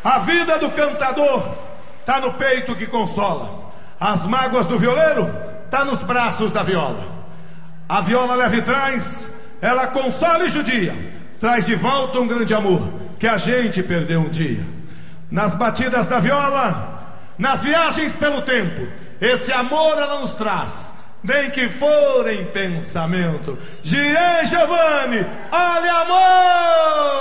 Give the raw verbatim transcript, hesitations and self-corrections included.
A vida do cantador tá no peito que consola. As mágoas do violeiro tá nos braços da viola. A viola leva e traz, ela consola e judia, traz de volta um grande amor que a gente perdeu um dia. Nas batidas da viola, nas viagens pelo tempo, esse amor ela nos traz, nem que for em pensamento. Gian Giovanni, olha amor!